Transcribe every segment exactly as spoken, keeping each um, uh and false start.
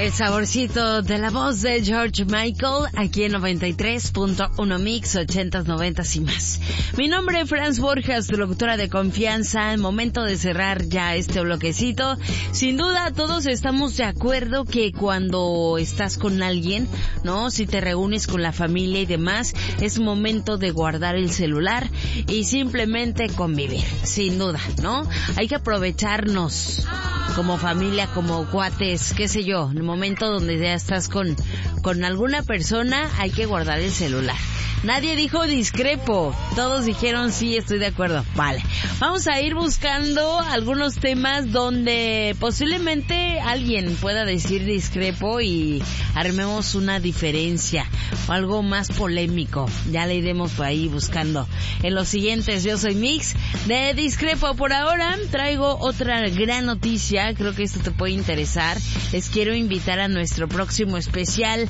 El saborcito de la voz de George Michael, aquí en noventa y tres punto uno Mix, ochentas, noventas y más. Mi nombre es Franz Borjas, tu locutora de confianza. Momento de cerrar ya este bloquecito. Sin duda, todos estamos de acuerdo que cuando estás con alguien, ¿no? Si te reúnes con la familia y demás, es momento de guardar el celular y simplemente convivir. Sin duda, ¿no? Hay que aprovecharnos como familia, como cuates, qué sé yo, en el momento donde ya estás con, con alguna persona, hay que guardar el celular. Nadie dijo discrepo, todos dijeron sí, estoy de acuerdo. Vale, vamos a ir buscando algunos temas donde posiblemente alguien pueda decir discrepo y armemos una diferencia o algo más polémico. Ya le iremos por ahí buscando en los siguientes. Yo soy Mix de Discrepo. Por ahora traigo otra gran noticia, creo que esto te puede interesar. Les quiero invitar a nuestro próximo especial,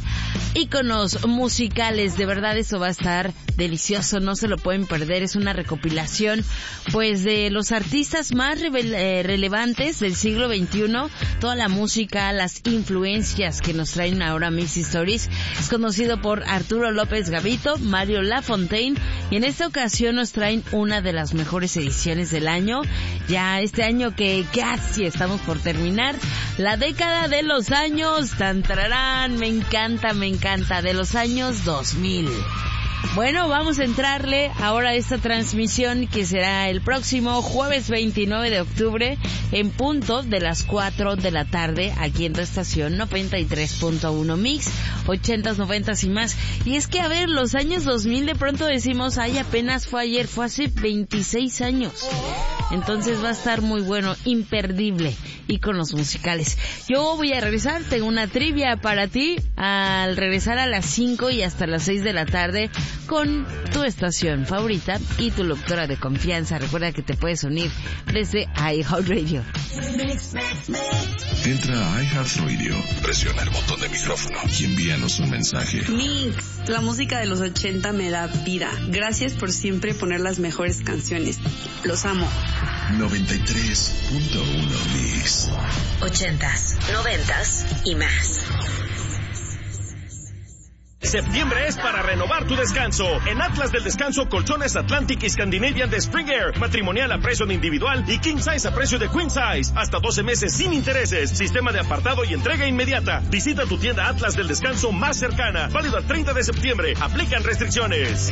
íconos musicales. De verdad, eso va a estar delicioso, no se lo pueden perder. Es una recopilación pues de los artistas más revel- eh, relevantes del siglo veintiuno, toda la música, las influencias que nos traen ahora Mix Stories. Es conocido por Arturo López Gavito, Mario Lafontaine, y en esta ocasión nos traen una de las mejores ediciones del año. Ya este año que casi estamos por terminar, la década de los años, tan tararán, me encanta, me encanta, de los años dos mil. Bueno, vamos a entrarle ahora a esta transmisión que será el próximo jueves veintinueve de octubre en punto de las cuatro de la tarde aquí en tu estación noventa y tres punto uno Mix, ochentas, noventas y más. Y es que, a ver, los años dos mil de pronto decimos, ay, apenas fue ayer, fue hace veintiséis años. Entonces va a estar muy bueno, imperdible, íconos musicales. Yo voy a regresar, tengo una trivia para ti al regresar a las cinco y hasta las seis de la tarde con tu estación favorita y tu locutora de confianza. Recuerda que te puedes unir desde iHeartRadio. Entra a iHeartRadio, presiona el botón de micrófono y envíanos un mensaje. Mix, la música de los ochenta me da vida. Gracias por siempre poner las mejores canciones. Los amo. noventa y tres punto uno Mix. Ochentas, noventas y más. Septiembre es para renovar tu descanso. En Atlas del Descanso, colchones Atlantic y Scandinavian de Spring Air, matrimonial a precio de individual y king size a precio de queen size. Hasta doce meses sin intereses. Sistema de apartado y entrega inmediata. Visita tu tienda Atlas del Descanso más cercana. Válido al treinta de septiembre. Aplican restricciones.